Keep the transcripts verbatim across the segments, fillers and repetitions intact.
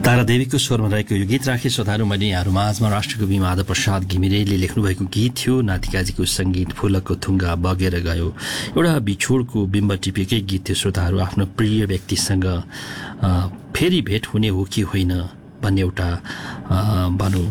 तारादेवीको स्वरमा रहेको यो गीत राखे श्रोताहरू मैले यहाँहरू माझमा राष्ट्रकवि माधव प्रसाद घिमिरेले लेख्नुभएको गीत थियो। नातिकाजीको सङ्गीत फुलको थुङ्गा बगेर गयो, एउटा बिछोडको बिम्ब टिपेकै गीत थियो। श्रोताहरू आफ्नो प्रिय व्यक्तिसँग फेरि भेट हुने हो कि होइन भन्ने एउटा भनौँ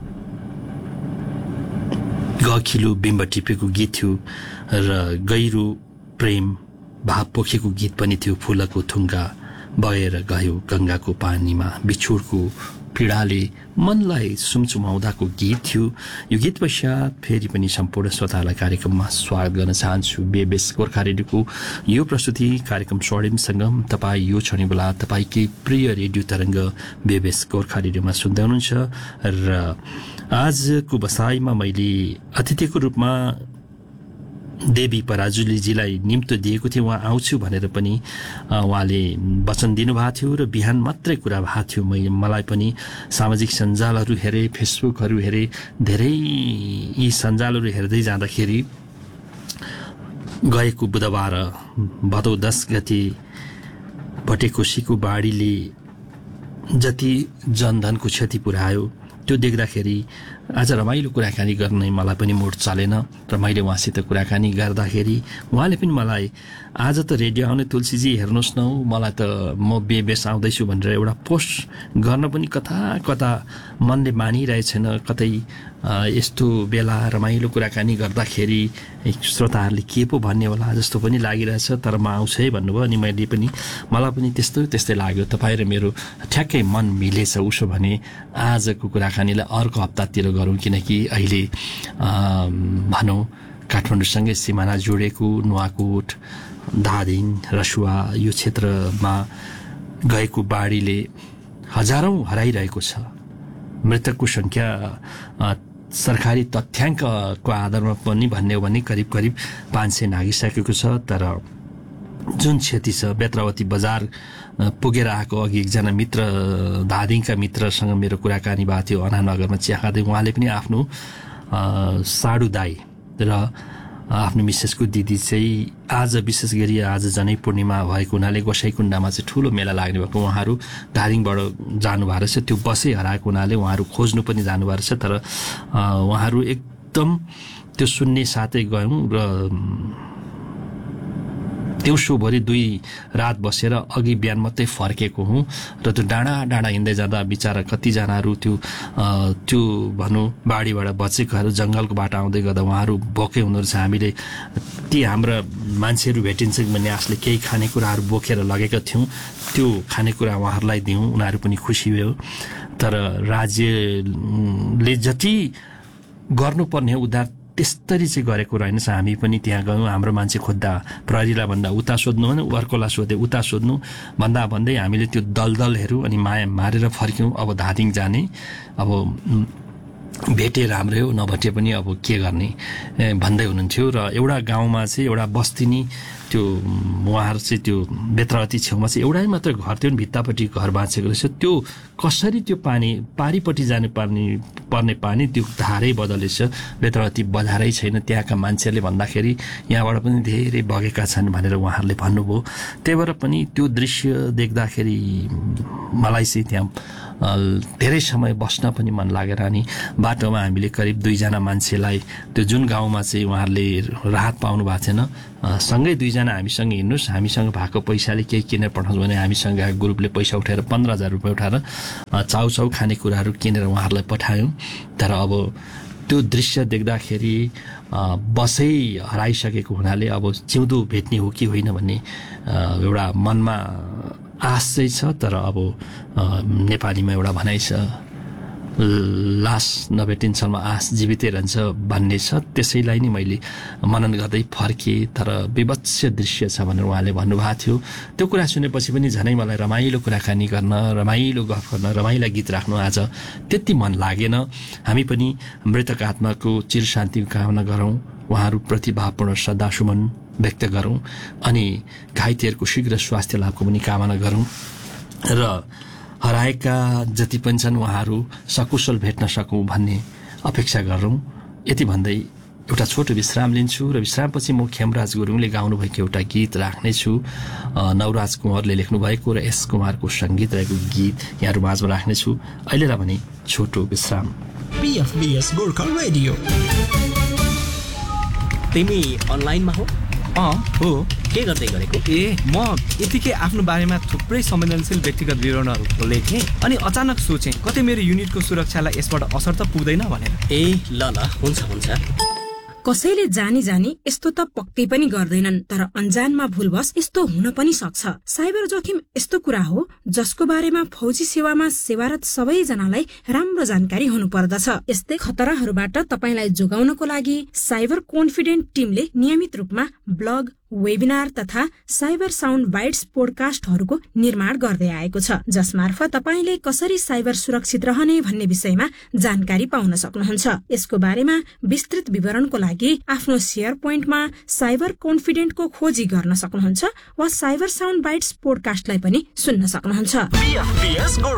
गखिलो बिम्ब टिपेको गीत थियो र गहिरो प्रेम भाव पोखेको गीत पनि थियो। फुलको थुङ्गा बगेर गयो गङ्गाको पानीमा, बिछोडको पीडाले मनलाई सुमसुमाउँदाको गीत थियो। यो गीत पश्चात फेरि पनि सम्पूर्ण श्रोतालाई कार्यक्रममा स्वागत गर्न चाहन्छु। बेबेस गोर्खा रेडियोको यो प्रस्तुति कार्यक्रम स्वर्णिम सङ्गम तपाईँ यो क्षण बेला तपाईँकै प्रिय रेडियो तरङ्ग बेबेस गोर्खा रेडियोमा सुन्दै हुनुहुन्छ र आजको बसाइमा मैले अतिथिको रूपमा देवी पराजुलीजीलाई निम्तो दिएको थियो। उहाँ आउँछु भनेर पनि उहाँले वचन दिनुभएको थियो र बिहान मात्रै कुरा भएको थियो। मैले मलाई पनि सामाजिक सञ्जालहरू हेरेँ, फेसबुकहरू हेरेँ, धेरै यी सञ्जालहरू हेर्दै जाँदाखेरि गएको बुधबार भदौ दस गते भटेकोसीको बाढीले जति जनधनको क्षति पुर्यायो त्यो देख्दाखेरि आज रमाइलो कुराकानी गर्ने मलाई पनि मुड चलेन र मैले उहाँसित कुराकानी गर्दाखेरि उहाँले पनि मलाई आज त रेडियो आउने तुलसीजी हेर्नुहोस् न, मलाई त म बेबेस आउँदैछु भनेर एउटा पोस्ट गर्न पनि कता कता मनले मानिरहेछेन। कतै यस्तो बेला रमाइलो कुराकानी गर्दाखेरि श्रोताहरूले के पो भन्ने होला जस्तो पनि लागिरहेछ, तर म आउँछु है भन्नुभयो अनि मैले पनि मलाई पनि त्यस्तो त्यस्तै लाग्यो। तपाईँ र मेरो ठ्याक्कै मन मिलेछ। उसो भने आजको कुराकानीलाई अर्को हप्तातिर गरौँ, किनकि अहिले भनौँ काठमाडौँसँगै सिमाना जोडेको नुवाकोट, धादिङ, रसुवा यो क्षेत्रमा गएको बाढीले हजारौँ हराइरहेको छ। मृतकको सङ्ख्या सरकारी तथ्याङ्कको आधारमा पनि भन्ने हो भने करिब करिब पाँच सय नागिसकेको छ। तर जुन क्षति छ, बेत्रावती बजार पुगेर आएको अघि एकजना मित्र धादिङका मित्रसँग मेरो कुराकानी भएको थियो अनानगरमा चिया खाँदै। उहाँले पनि आफ्नो साडु दाई र आफ्नो मिसेसको दिदी चाहिँ आज विशेष गरी आज जनै पूर्णिमा भएको हुनाले गोसाइकुण्डामा चाहिँ ठुलो मेला लाग्ने भएको, उहाँहरू धादिङबाट जानुभएको रहेछ। त्यो बसै हराएको हुनाले उहाँहरू खोज्नु पनि जानुभएको रहेछ। तर उहाँहरू एकदम त्यो सुन्ने साथै गयौँ र दिउँसोभरि दुई रात बसेर अघि बिहान मात्रै फर्केको हुँ र त्यो डाँडा डाँडा हिँड्दै जाँदा बिचरा कतिजनाहरू त्यो त्यो भनौँ बाढीबाट बचेकोहरू जङ्गलको बाटो आउँदै गर्दा उहाँहरू भोकै हुँदो रहेछ। हामीले ती हाम्रा मान्छेहरू भेटिन्छ भन्ने आशले केही खानेकुराहरू बोकेर लगेका थियौँ, त्यो खानेकुरा उहाँहरूलाई दियौँ, उनीहरू पनि खुसी भयो। तर राज्यले जति गर्नुपर्ने हो उद्धार त्यस्तरी चाहिँ गरेको रहेनछ। हामी पनि त्यहाँ गयौँ, हाम्रो मान्छे खोज्दा प्रहरीलाई भन्दा उता सोध्नु भने अर्कोलाई सोधे उता सोध्नु भन्दा भन्दै हामीले त्यो दलदलहरू अनि माया मारेर फर्क्यौँ। अब धादिङ जाने, अब भेटे राम्रै हो, नभेटे पनि अब के गर्ने भन्दै हुनुहुन्थ्यो। र एउटा गाउँमा चाहिँ एउटा बस्ती नि त्यो उहाँहरू चाहिँ त्यो बेत्रावती छेउमा चाहिँ एउटै मात्र घर थियो, भित्तापट्टि घर बाँचेको रहेछ। त्यो कसरी त्यो पानी पारिपट्टि जानु पर्ने पर्ने पानी त्यो धारै बदलेछ, बेत्रावती बजारै छैन। त्यहाँका मान्छेहरूले भन्दाखेरि यहाँबाट पनि धेरै बगेका छन् भनेर उहाँहरूले भन्नुभयो। त्यही भएर पनि त्यो दृश्य देख्दाखेरि मलाई चाहिँ त्यहाँ धेरै समय बस्न पनि मन लागेर अनि बाटोमा हामीले करिब दुईजना मान्छेलाई त्यो जुन गाउँमा चाहिँ उहाँहरूले राहत पाउनु भएको थिएन, सँगै दुईजना हामीसँग हिँड्नुहोस्, हामीसँग भएको पैसाले केही किनेर पठाउँछ भने हामीसँग ग्रुपले पैसा उठाएर पन्ध्र हजार रुपियाँ उठाएर चाउचाउ खानेकुराहरू किनेर उहाँहरूलाई पठायौँ। तर अब त्यो दृश्य देख्दाखेरि बसै हराइसकेको हुनाले अब जिउँदो भेट्ने हो कि होइन भन्ने एउटा मनमा आश चाहिँ छ। तर अब नेपालीमा एउटा भनाइ छ, लास नभेटिन्सम्म आश जीवितै रहन्छ भन्ने छ। त्यसैलाई नै मैले मनन गर्दै फर्केँ। तर विभत्स दृश्य छ भनेर उहाँले भन्नुभएको थियो। त्यो कुरा सुनेपछि पनि झनै मलाई रमाइलो कुराकानी गर्न, रमाइलो गफ गर्न, रमाइलो गीत राख्नु आज त्यति मन लागेन। हामी पनि मृतक आत्माको चिर शान्तिको कामना गरौँ, उहाँहरूप्रति भावपूर्ण श्रद्धासुमन व्यक्त गरौँ अनि घाइतेहरूको शीघ्र स्वास्थ्य लाभको पनि कामना गरौँ र हराएका जति पनि छन् उहाँहरू सकुशल भेट्न सकौँ भन्ने अपेक्षा गरौँ। यति भन्दै एउटा छोटो विश्राम लिन्छु र विश्रामपछि म खेमराज गुरुङले गाउनुभएको एउटा गीत राख्नेछु। नवराज कुँवरले लेख्नुभएको र एस कुमारको सङ्गीत रहेको गीत यहाँहरू माझमा राख्नेछु। अहिलेलाई भने छोटो विश्राम। बीएफबीएस गोर्खा रेडियो। तिमी अनलाइनमा हो? अँ हो। के गर्दै गरेको? ए म यतिकै आफ्नो बारेमा थुप्रै संवेदनशील व्यक्तिगत विवरणहरू लेखेँ अनि अचानक सोचेँ कतै मेरो युनिटको सुरक्षालाई यसबाट असर त पुग्दैन भनेर। ए ल ल हुन्छ हुन्छ। कसैले जानी जानी यस्तो त पक्कै पनि गर्दैनन्, तर अन्जानमा भुलवश यस्तो हुन पनि सक्छ। साइबर जोखिम यस्तो कुरा हो जसको बारेमा फौजी सेवामा सेवारत सबैजनालाई राम्रो जानकारी हुनु पर्दछ। यस्तै खतराहरूबाट तपाईलाई जोगाउनको लागि साइबर कन्फिडेन्ट टिमले नियमित रूपमा ब्लग, वेबिनार तथा साइबर साउन्ड बाइट्स पोडकास्टहरूको निर्माण गर्दै आएको छ, जसमार्फत तपाईले कसरी साइबर सुरक्षित रहने भन्ने विषयमा जानकारी पाउन सक्नुहुन्छ। यसको बारेमा विस्तृत विवरणको लागि आफ्नो शेयर पोइन्टमा साइबर कन्फिडेन्टको खोजी गर्न सक्नुहुन्छ वा साइबर साउन्ड बाइट्स पोडकास्टलाई पनि सुन्न सक्नुहुन्छ।